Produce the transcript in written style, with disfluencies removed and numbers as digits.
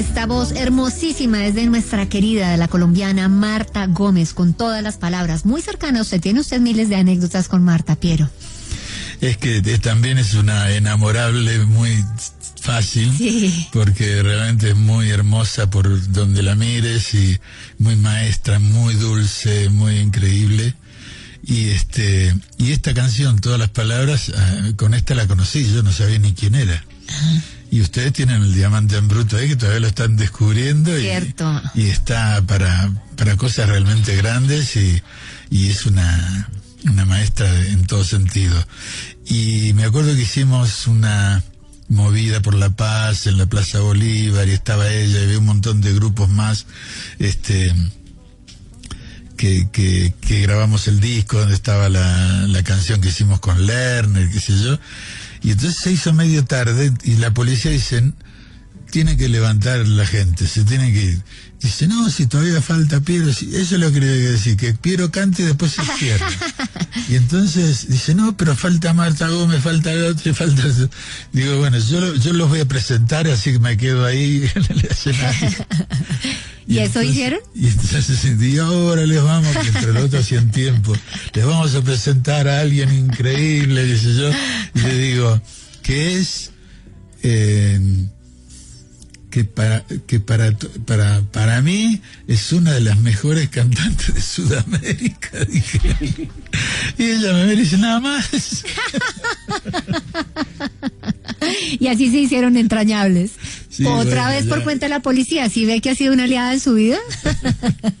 Esta voz hermosísima es de nuestra querida, la colombiana Marta Gómez, con todas las palabras. Muy cercana a usted, tiene usted miles de anécdotas con Marta, Piero. Es que también es una enamorable muy fácil, Sí. Porque realmente es muy hermosa por donde la mires y muy maestra, muy dulce, muy increíble. Y esta canción, todas las palabras, con esta la conocí, yo no sabía ni quién era. Y ustedes tienen el diamante en bruto ahí, que todavía lo están descubriendo. Cierto. Y está para cosas realmente grandes y es una maestra en todo sentido. Y me acuerdo que hicimos una movida por la paz en la Plaza Bolívar, y estaba ella, y había un montón de grupos más, que grabamos el disco, donde estaba la canción que hicimos con Lerner, qué sé yo. Y entonces se hizo medio tarde y la policía dicen, tiene que levantar la gente, se tiene que ir. Dice, no, si todavía falta Piero, eso es lo que le voy a decir, que Piero cante y después se cierra. Y entonces dice, no, pero falta Marta Gómez, falta el otro, falta eso. Digo, bueno, yo los voy a presentar, así que me quedo ahí en el escenario. ¿Y eso hicieron? Y entonces digo, ahora les vamos, que entre los otros hacían tiempo, les vamos a presentar a alguien increíble, dice yo, y le digo, que es, que para mí es una de las mejores cantantes de Sudamérica, dije. Y ella me dice, nada más. Y así se hicieron entrañables. Sí, Otra bueno, vez ya. por cuenta de la policía, ¿sí ve que ha sido una aliada en su vida?